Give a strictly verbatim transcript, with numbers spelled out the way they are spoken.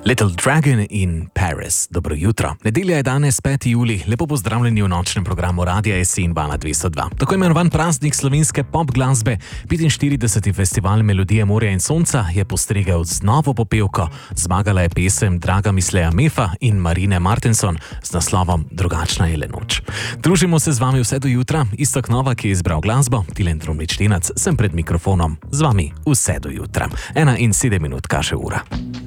Little Dragon in Paris. Dobro jutro. Nedelja je danes peti julij. Lepo pozdravljeni v nočnem programu Radia S in Vala dvesto dva. Tako imenovan praznik slovenske pop glasbe, petinštirideseti festival Melodije morja in sonca, je postregel z novo popevko. Zmagala je pesem Draga Misleja Mefa in Marine Martenson z naslovom Drugačna je le noč. Družimo se z vami vse do jutra. Iztok Nova, ki je izbral glasbo, Tilen Tromlič Tenac, sem pred mikrofonom z vami vse do jutra. Ena in sedem minut kaže ura.